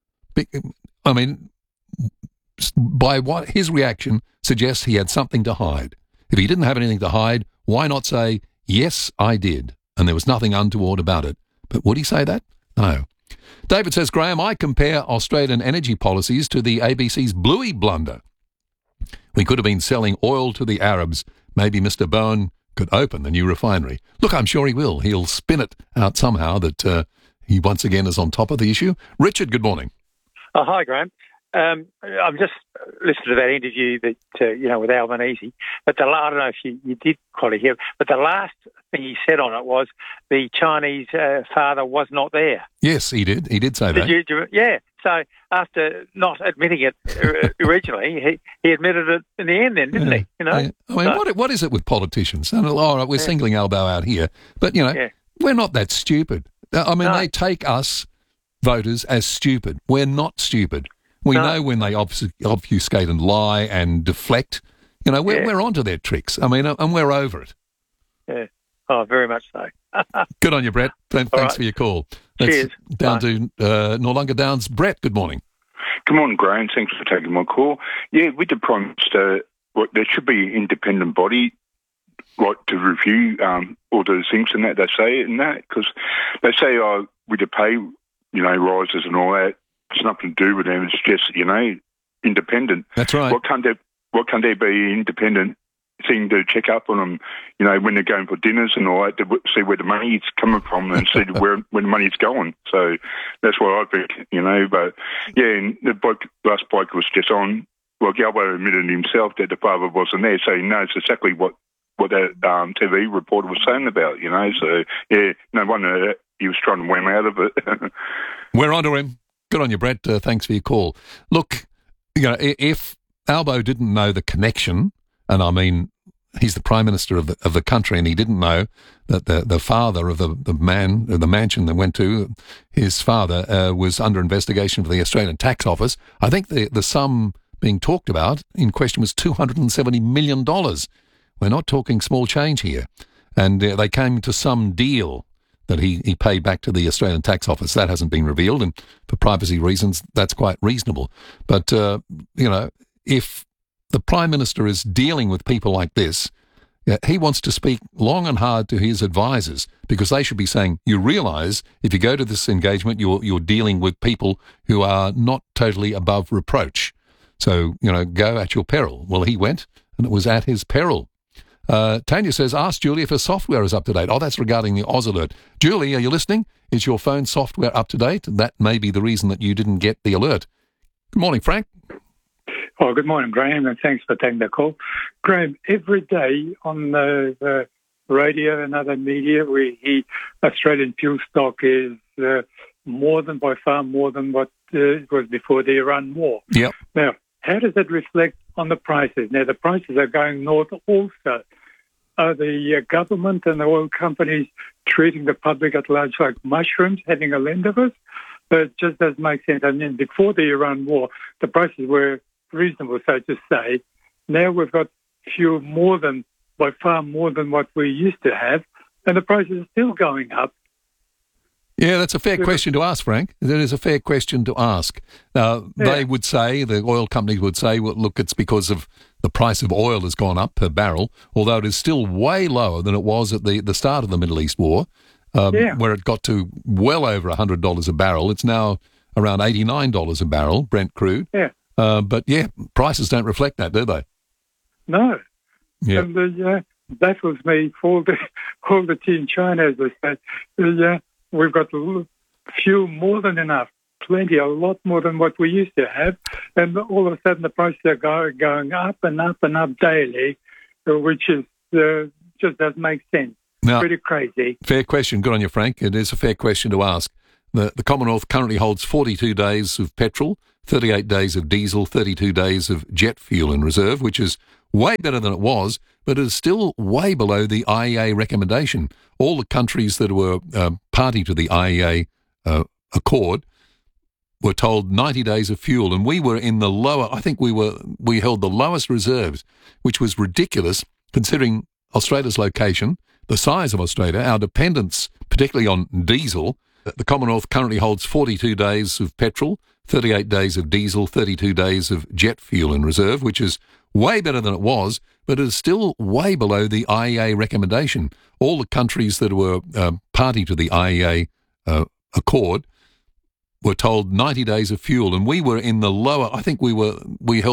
Speaker 2: I mean, by what his reaction suggests he had something to hide. If he didn't have anything to hide, why not say, yes, I did, and there was nothing untoward about it? But would he say that? No. David says, Graham, I compare Australian energy policies to the A B C's Bluey blunder. We could have been selling oil to the Arabs. Maybe Mister Bowen could open the new refinery. Look, I'm sure he will. He'll spin it out somehow that uh, he once again is on top of the issue. Richard, good morning.
Speaker 19: Oh, hi, Graham. Um, I'm just listening to that interview that, uh, you know, with Albanese, but the, I don't know if you, you did quite hear, but the last thing he said on it was the Chinese uh, father was not there.
Speaker 2: Yes, he did. He did say
Speaker 19: did
Speaker 2: that.
Speaker 19: You, do, yeah. So after not admitting it originally, he, he admitted it in the end then, didn't
Speaker 2: yeah.
Speaker 19: he? You know?
Speaker 2: Yeah. I mean,
Speaker 19: so,
Speaker 2: what what is it with politicians? And, all right, we're
Speaker 19: yeah.
Speaker 2: singling Albo out here, but, you know,
Speaker 19: yeah.
Speaker 2: we're not that stupid. I mean,
Speaker 19: no.
Speaker 2: they take us voters as stupid. We're not stupid. We
Speaker 19: No.
Speaker 2: know when they obfus- obfuscate and lie and deflect. You know, we're,
Speaker 19: Yeah.
Speaker 2: we're onto their tricks. I mean, and we're over it.
Speaker 19: Yeah. Oh, very much so.
Speaker 2: Good on you, Brett. Thanks
Speaker 19: All right.
Speaker 2: for your call. Let's
Speaker 19: Cheers.
Speaker 2: Down
Speaker 19: Bye.
Speaker 2: to uh, Noarlunga Downs. Brett, good morning.
Speaker 20: Good morning, Graham. Thanks for taking my call. Yeah, with the Prime Minister, well, there should be an independent body like, to review um, all the things and that they say and that, because they say, oh, with the pay, you know, rises and all that, it's nothing to do with them. It's just, you know, independent.
Speaker 2: That's right.
Speaker 20: What can't there, what can there be independent thing to check up on them, you know, when they're going for dinners and all that, to see where the money's coming from and see where, where the money's going. So that's what I think, you know. But, yeah, and the bloke, last bloke was just on, well, Galbo admitted himself that the father wasn't there, so he knows exactly what, what that um, T V reporter was saying about, you know. So, yeah, no wonder he was trying to wham out of it.
Speaker 2: We're on to him. Good on you, Brett. Uh, thanks for your call. Look, you know, if Albo didn't know the connection, and I mean, he's the Prime Minister of the of the country, and he didn't know that the, the father of the, the man, the mansion that went to, his father uh, was under investigation for the Australian Tax Office. I think the, the sum being talked about in question was two hundred seventy million dollars. We're not talking small change here. And uh, they came to some deal that he, he paid back to the Australian Tax Office. That hasn't been revealed, and for privacy reasons, that's quite reasonable. But, uh, you know, if the Prime Minister is dealing with people like this, uh, he wants to speak long and hard to his advisors, because they should be saying, you realise if you go to this engagement, you're, you're dealing with people who are not totally above reproach. So, you know, go at your peril. Well, he went, and it was at his peril. Uh, Tanya says, ask Julie if her software is up to date. Oh, that's regarding the Oz Alert. Julie, are you listening? Is your phone software up to date? That may be the reason that you didn't get the alert. Good morning, Frank.
Speaker 23: Oh, good morning, Graham, and thanks for taking the call. Graham, every day on the, the radio and other media, we hear Australian fuel stock is uh, more than, by far more than what uh, it was before the Iran war.
Speaker 2: Yep.
Speaker 23: Now, how does that reflect on the prices? Now, the prices are going north also. Are the uh, government and the oil companies treating the public at large like mushrooms, having a lend of us? But it just doesn't make sense. I mean, before the Iran war, the prices were reasonable, so to say. Now we've got fuel more than by far more than what we used to have, and the prices are still going up.
Speaker 2: Yeah, that's a fair question to ask, Frank. That is a fair question to ask. Uh,
Speaker 23: Yeah.
Speaker 2: They would say, the oil companies would say, well, look, it's because of the price of oil has gone up per barrel, although it is still way lower than it was at the, the start of the Middle East war, um,
Speaker 23: Yeah.
Speaker 2: where it got to well over one hundred dollars a barrel. It's now around eighty-nine dollars a barrel, Brent crude.
Speaker 23: Yeah.
Speaker 2: Uh, but, yeah, prices don't reflect that, do they?
Speaker 23: No.
Speaker 2: Yeah.
Speaker 23: And uh, yeah, baffles me for all the, all the tea in China, as I say. Uh, yeah, we've got l- fuel more than enough, plenty, a lot more than what we used to have. And all of a sudden the prices are go, going up and up and up daily, uh, which is uh, just doesn't make sense.
Speaker 2: Now,
Speaker 23: Pretty crazy.
Speaker 2: Fair question. Good on you, Frank. It is a fair question to ask. The, the Commonwealth currently holds forty-two days of petrol, thirty-eight days of diesel, thirty-two days of jet fuel in reserve, which is way better than it was, but it is still way below the I E A recommendation. All the countries that were uh, party to the I E A uh, accord were told ninety days of fuel, and we were in the lower, I think we were we held the lowest reserves, which was ridiculous considering Australia's location, the size of Australia, our dependence, particularly on diesel. The Commonwealth currently holds forty-two days of petrol, thirty-eight days of diesel, thirty-two days of jet fuel in reserve, which is way better than it was, but it is still way below the I E A recommendation. All the countries that were uh, party to the I E A uh, accord were told ninety days of fuel, and we were in the lower, I think we were, we held